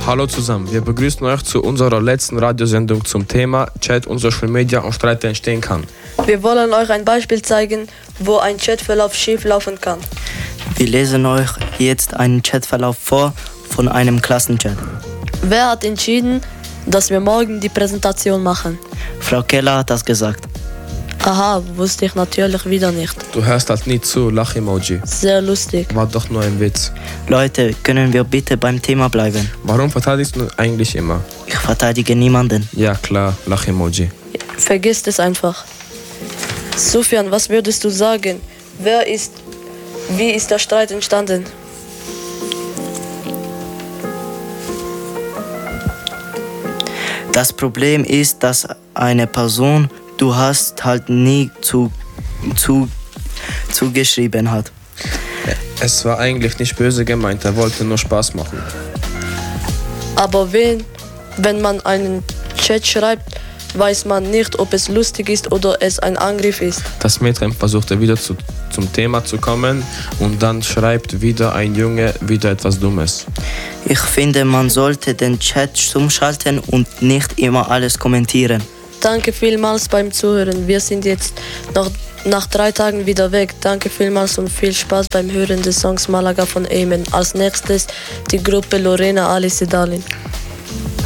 Hallo zusammen, wir begrüßen euch zu unserer letzten Radiosendung zum Thema Chat und Social Media und Streit entstehen kann. Wir wollen euch ein Beispiel zeigen, wo ein Chatverlauf schief laufen kann. Wir lesen euch jetzt einen Chatverlauf vor von einem Klassenchat. Wer hat entschieden, dass wir morgen die Präsentation machen? Frau Keller hat das gesagt. Aha, wusste ich natürlich wieder nicht. Du hörst halt nie zu, Lach-Emoji. Sehr lustig. War doch nur ein Witz. Leute, können wir bitte beim Thema bleiben? Warum verteidigst du eigentlich immer? Ich verteidige niemanden. Ja klar, Lach-Emoji. Vergiss es einfach. Sufjan, was würdest du sagen? Wie ist der Streit entstanden? Das Problem ist, dass eine Person, du hast halt nie zugeschrieben hat. Es war eigentlich nicht böse gemeint, er wollte nur Spaß machen. Aber wenn man einen Chat schreibt, weiß man nicht, ob es lustig ist oder es ein Angriff ist. Das Mädchen versuchte wieder zum Thema zu kommen und dann schreibt wieder ein Junge wieder etwas Dummes. Ich finde, man sollte den Chat stumm schalten und nicht immer alles kommentieren. Danke vielmals beim Zuhören. Wir sind jetzt noch nach 3 Tagen wieder weg. Danke vielmals und viel Spaß beim Hören des Songs Malaga von Amen. Als nächstes die Gruppe Lorena Ali Sedalin.